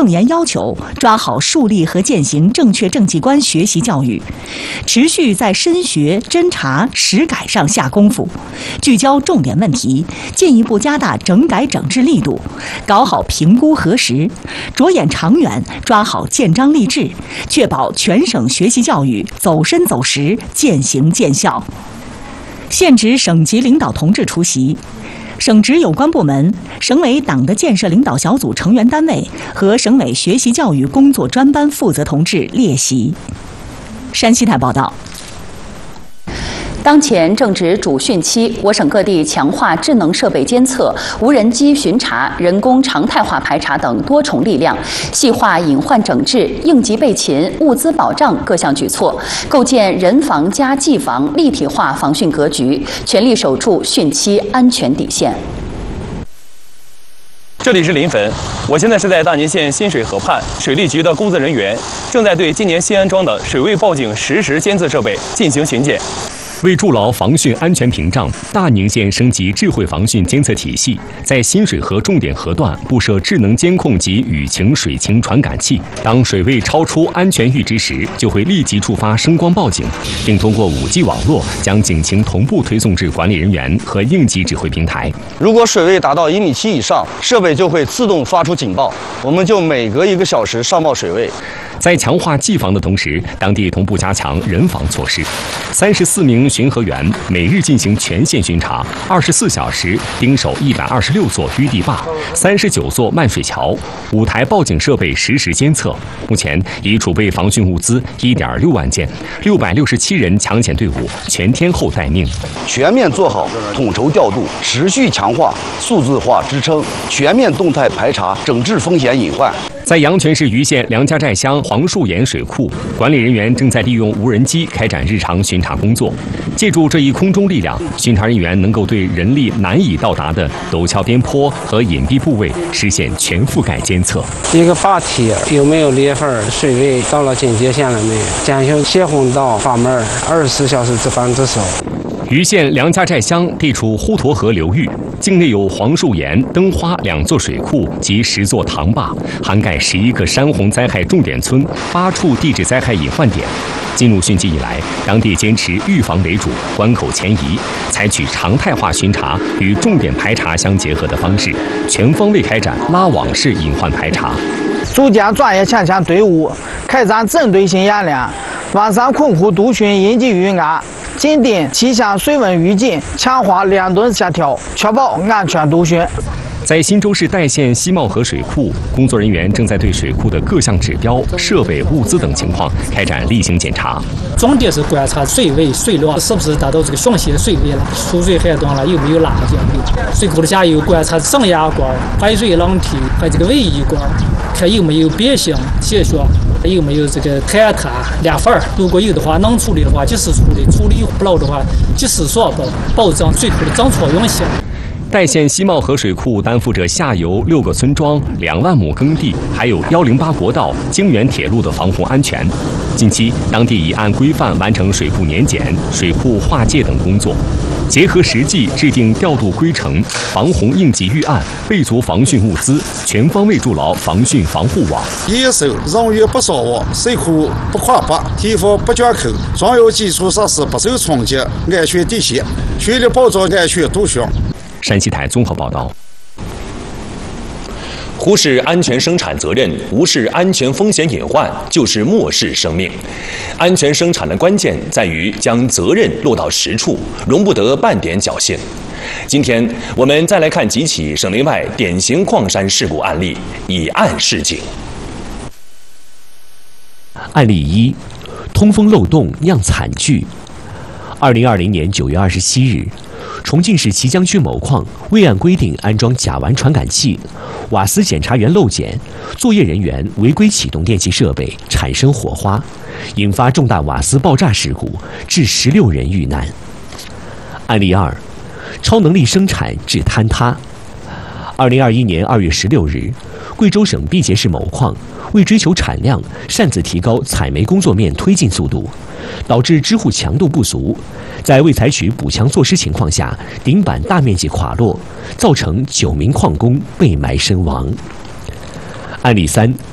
更严要求，抓好树立和践行正确政绩观学习教育，持续在深学、侦查、实改上下功夫，聚焦重点问题，进一步加大整改整治力度，搞好评估核实，着眼长远，抓好建章立制，确保全省学习教育走深走实、见行见效。现职省级领导同志出席。省直有关部门、省委党的建设领导小组成员单位和省委学习教育工作专班负责同志列席。山西台报道。 当前正值主汛期，我省各地强化智能设备监测、无人机巡查、人工常态化排查等多重力量，细化隐患整治、应急备勤、物资保障各项举措，构建人防加技防立体化防汛格局，全力守住汛期安全底线。 这里是临汾，我现在是在大宁县新水河畔，水利局的工作人员正在对今年新安装的水位报警实时监测设备进行巡检。 为筑牢防汛安全屏障，大宁县升级智慧防汛监测体系，在新水河重点河段布设智能监控及雨情、水情传感器。当水位超出安全阈值时，就会立即触发声光报警，并通过5G 网络将警情同步推送至管理人员和应急指挥平台。 如果水位达到1.7米以上，设备就会自动发出警报，我们就每隔1个小时上报水位。 在强化技防的同时，当地同步加强人防措施。34名巡河员每日进行全线巡查，24小时盯守126座淤地坝、39座漫水桥，5台报警设备实时监测。目前已储备防汛物资1.6万件，667人抢险队伍全天候待命。 全面做好统筹调度，持续强化数字化支撑，全面动态排查整治风险隐患。 在阳泉市盂县梁家寨乡黄树岩水库，管理人员正在利用无人机开展日常巡查工作。借助这一空中力量，巡查人员能够对人力难以到达的陡峭边坡和隐蔽部位实现全覆盖监测。 一个坝体有没有裂缝，水位到了警戒线了没有？检修泄洪道阀门，24小时值班值守。 盂县梁家寨乡地处滹沱河流域，境内有黄树岩、灯花2座水库及10座塘坝，涵盖11个山洪灾害重点村、8处地质灾害隐患点。进入汛期以来，当地坚持预防为主，关口前移，采取常态化巡查与重点排查相结合的方式，全方位开展拉网式隐患排查。 组建专业前线队伍，开展针对性演练，完善困库督汛应急预案，紧盯气象水文预警，强化联动协调，确保安全督汛。 在新州市代县西茂河水库，工作人员正在对水库的各项指标、设备、物资等情况开展例行检查。 重点是观察水位、水量是不是达到这个上限水位了，出水海段了有没有垃圾，水库的下游观察上压管、排水廊体和这个尾翼管，看有没有变形、泄血，有没有这个坍塌、裂缝，如果有的话能处理的话及时处理，处理不了的话及时锁保，保障水库的正常运行。 代县西茂河水库担负着下游6个村庄、2万亩耕地，还有108国道、京原铁路的防洪安全。近期，当地已按规范完成水库年检、水库划界等工作，结合实际制定调度规程、防洪应急预案，备足防汛物资，全方位筑牢防汛防护网。 一手人员不伤亡，水库不垮坝，堤防不决口，重要基础设施不受冲击，安全底线，全力保障安全督汛。 山西台综合报道。 忽视安全生产责任，无视安全风险隐患，就是漠视生命。安全生产的关键在于将责任落到实处，容不得半点侥幸。今天我们再来看几起省内外典型矿山事故案例，以案示警。 案例1：通风漏洞酿惨剧。2020年9月27日。重庆市綦江区某矿未按规定安装甲烷传感器，瓦斯检查员漏检，作业人员违规启动电气设备，产生火花，引发重大瓦斯爆炸事故，致16人遇难。案例2：超能力生产致坍塌。2021年2月16日，贵州省毕节市某矿为追求产量，擅自提高采煤工作面推进速度，导致支护强度不足，在未采取补强措施情况下，顶板大面积垮落，造成9名矿工被埋身亡。案例3：